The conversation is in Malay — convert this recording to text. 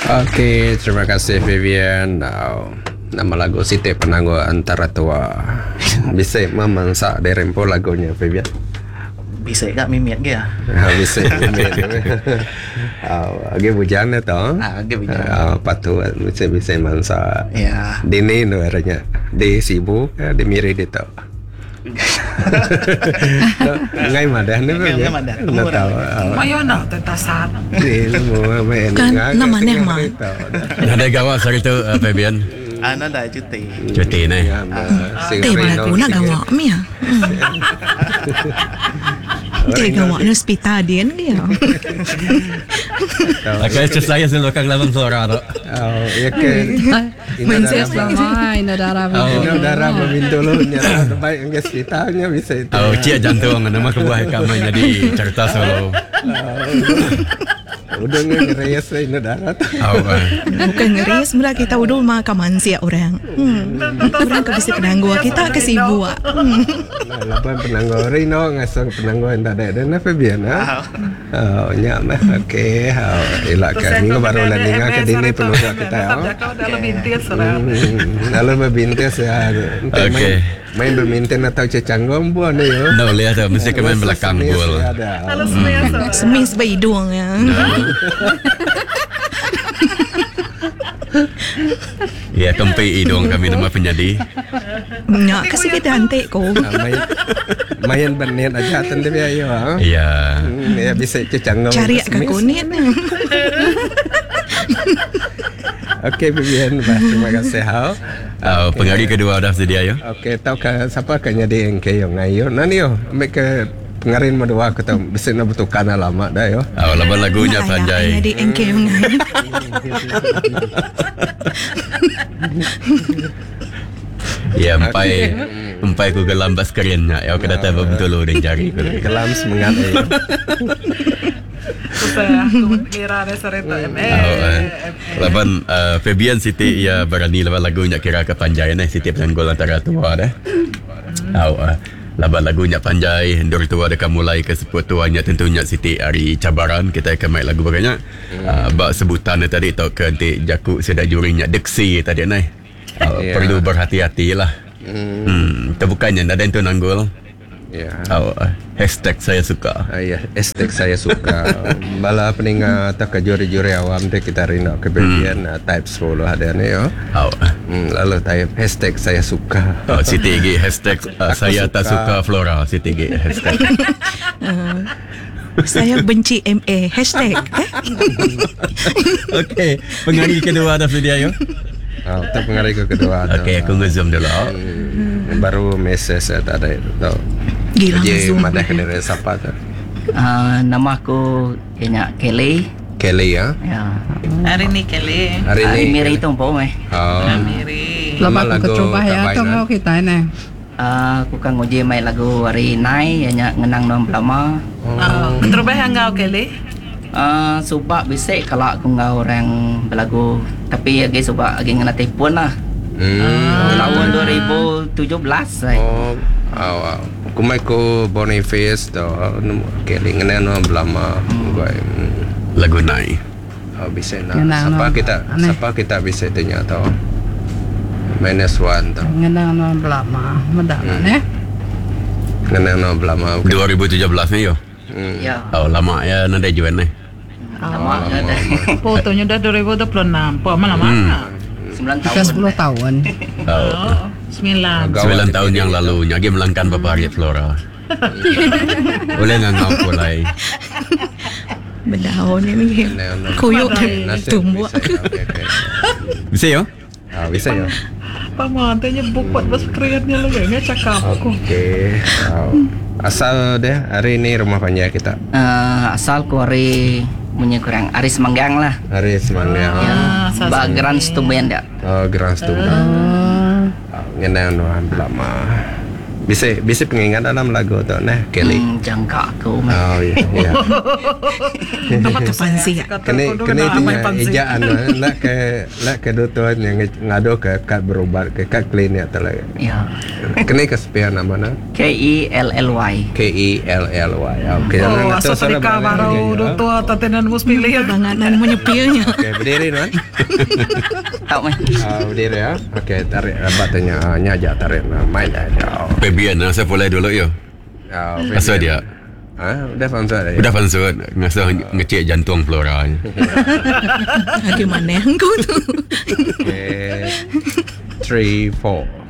Okey, terima kasih Vivian. Nama lagu Siti Penangguh Antara Tua. Bisa memasak dari rempo lagunya Vivian? Bisa gak mimit ke ya? Bisa mimit. Agi bujan itu. Agi bujan. Patu bisa masak. Ya. Dini nuaranya. Di sibuk, di miri itu. Ngay madah ni Ngay madah. Mayo na tetasan. Kan namanya mah. Ada gawak hari tu Fabian. Ana dah cuti. Cuti ni. Tebak aku nak gawak mi ya. Gawak ni hospital dia ni ya. Akan saya selalu kang lawan suara tu. Ya ke. Menses lama inadara. Inadara memintulu nyara terbaik ke hospitalnya bisa itu. Cia jantung nama kebuah kami jadi cerita solo. Udah ngerias ini darat. Bukan ngerias, sebenarnya kita udah makan mansia orang. Orang ke bisa penangguh kita ke sibuk. Lapan penangguh Rino ngasang penangguh yang tak ada apa biar nyamah. Okey, elak kami baru landingan ke dini penunggu kita. Dalam bintis orang. Dalam bintis ya. Okey. Main berminten atau cecanggom pun ada ya. No lihat tu mesti kemain belakang gol. Kalau semis beidung ya. Ya kempi hidung kami nama penyadi. Nyak kasih kita antek ko. Main berniat aja tanda dia ya. Ya. Ya bisa cecanggom. Cari ke kunit. Okey Vivian, terima kasih hao. Penghari kedua dah sedia yo. Okey, tahu ke siapa kan jadi engke yang ngayo. Nani yo, ambil ke pengarin madua kita bisa nak bertukar lama dah yo. Laban lagunya panjai. Jadi engke yang ngayo. Ya, empai ku gelambas kerinnya. Ya, kita tahu betul dan jari ku. Gelam semangat ya. Saya kira ada serta Laban Fabian Siti ya berani laban lagunya kira ke panjai nih Siti Penangguh Antara Tua dah. Laban lagunya panjai dari tua dekat mulai ke sepuluh tuanya tentunya Siti hari cabaran kita akan main lagu banyak. Bak sebutan tadi tau ke nanti jaku sedar jurinya deksi tadi nih. Perlu berhati-hati lah. Terbukannya ada yang tu nanggul. Ya. Hashtag saya suka. Ya, hashtag saya suka. Bala peninga tak juri-juri awam deh kita rindu kebagian type 10 ada ni yo. Lalu type hashtag saya suka. Siti G hashtag saya tak suka Flora. Siti G hashtag. Saya benci MA hashtag. Okey, penghari kedua dah sedia yo. Tak penghari kedua. Okey, aku nge-zoom dulu. Baru message tak ada itu. Gila Zoom. Madah dari siapa tu? Nama aku Kenya Kelly. Kelly ya. Ya. Hari ni Kelly. Hari ni Miri tu pun Miri. Lama aku coba ya tengok kita ni. Aku kan nguji main lagu hari nai yang ngenang nom lama. Terubah yang kau Kelly? Subak bisik kalau aku ngau orang berlagu tapi lagi subak lagi ngena tipun lah. Tahun 2017 saya. Wow. Kumai ko Boniface tu Kelly ngena no belama lagu nai. Bisa nak. Siapa kita bisa tanya tahu. -1 tu. Ngena no belama, medana ne. Ngena no belama. 2017 ni yo. Ya. Lama ya nada juan ni. Lama ada. Fotonya dah 2026. Apa lama? 9 tahun. 10 tahun. 9 tahun yang lalu nyagi melangkan Bapak Harriet Flora. Boleh ngangau pulai. Bedahon ni kuyuk tumbuh. Bisa yo? Bisa yo. Pamantanya buat bahasa kreatifnya lagi nggak cakap aku. Okey. Asal dia hari ini rumah panjang kita. Asal ku hari punya kurang Aris Manggang lah. Aris Manggang. Ba Grand Stuben dak. Grand Stuben. Ngena no lama. Bisa pengingat dalam lagu tu nah Kelly. Jangka aku Oh ya. Apa tu pansi? Kini tinya ejaan nak ke doktor yang ngado ke kad berobat ke kad klinik atau ya kini ke spare nama na KELLY KELLY. Okey. So mereka baru doktor atau tenan mus pilih Banganan menyepilnya. Okey, berdiri Nuan. tahu mah Berdiri ya. Okey, tarik batanya nyaja tarik main dah. Pebian saya boleh dulu yo. Asal dia. Udah fansut dah. Udah fansut ngasa ngecek jantung Flora. Gimana yang kau tu? Okay. 3, 4